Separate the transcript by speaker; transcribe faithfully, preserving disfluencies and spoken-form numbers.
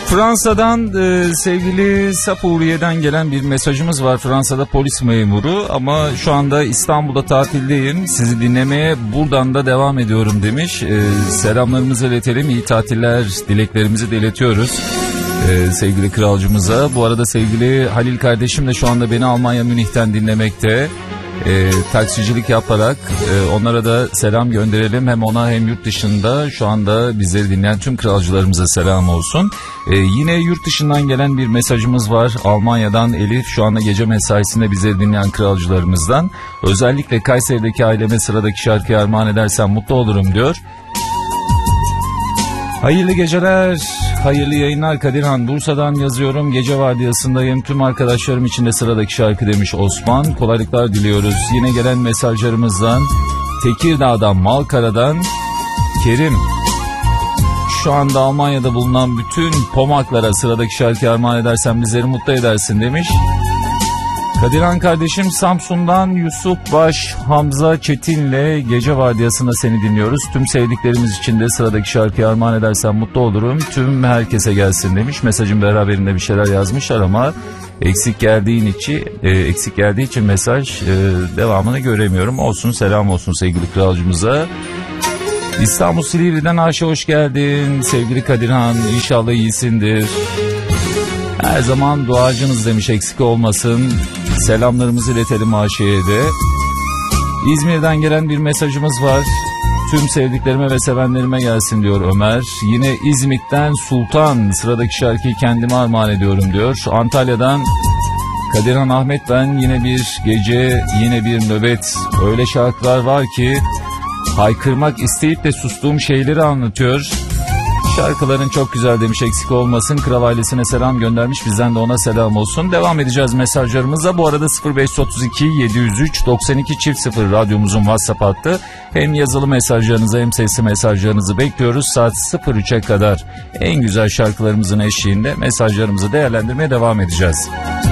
Speaker 1: Fransa'dan e, sevgili Sapuriye'den gelen bir mesajımız var. Fransa'da polis memuru ama şu anda İstanbul'da tatildeyim. Sizi dinlemeye buradan da devam ediyorum demiş. E, selamlarımızı iletelim. İyi tatiller dileklerimizi de iletiyoruz e, sevgili kralcımıza. Bu arada sevgili Halil kardeşim de şu anda beni Almanya Münih'ten dinlemekte. E, taksicilik yaparak e, onlara da selam gönderelim. Hem ona hem yurt dışında şu anda bizleri dinleyen tüm kralcılarımıza selam olsun. E, yine yurt dışından gelen bir mesajımız var. Almanya'dan Elif, şu anda gece mesaisinde bizleri dinleyen kralcılarımızdan. Özellikle Kayseri'deki aileme sıradaki şarkıyı armağan edersem mutlu olurum diyor. Hayırlı geceler, hayırlı yayınlar Kadirhan. Bursa'dan yazıyorum. Gece vardiyasındayım. Tüm arkadaşlarım için de sıradaki şarkı demiş Osman. Kolaylıklar diliyoruz. Yine gelen mesajlarımızdan Tekirdağ'dan, Malkara'dan Kerim. Şu anda Almanya'da bulunan bütün pomaklara sıradaki şarkı armağan edersen bizleri mutlu edersin demiş. Kadirhan kardeşim Samsun'dan Yusuf Baş, Hamza Çetin'le gece vardiyasında seni dinliyoruz. Tüm sevdiklerimiz için de sıradaki şarkıyı armağan edersen mutlu olurum. Tüm herkese gelsin demiş. Mesajın beraberinde bir şeyler yazmışlar ama eksik geldiğin için, e, eksik geldiği için mesaj e, devamını göremiyorum. Olsun, selam olsun sevgili kralcımıza. İstanbul Silivri'den Ayşe hoş geldin. Sevgili Kadirhan, inşallah iyisindir. Her zaman duacınız demiş, eksik olmasın. Selamlarımızı iletelim Ayşe'ye de. İzmir'den gelen bir mesajımız var. Tüm sevdiklerime ve sevenlerime gelsin diyor Ömer. Yine İzmit'ten Sultan, sıradaki şarkıyı kendime armağan ediyorum diyor. Antalya'dan Kadirhan Ahmet, ben yine bir gece, yine bir nöbet. Öyle şarkılar var ki haykırmak isteyip de sustuğum şeyleri anlatıyor. Şarkıların çok güzel demiş, eksik olmasın. Kral ailesine selam göndermiş, bizden de ona selam olsun. Devam edeceğiz mesajlarımıza. Bu arada sıfır beş otuz iki yedi yüz üç doksan iki çift sıfır radyomuzun WhatsApp hattı. Hem yazılı mesajlarınızı hem sesli mesajlarınızı bekliyoruz. Saat sıfır üçe kadar en güzel şarkılarımızın eşliğinde mesajlarımızı değerlendirmeye devam edeceğiz.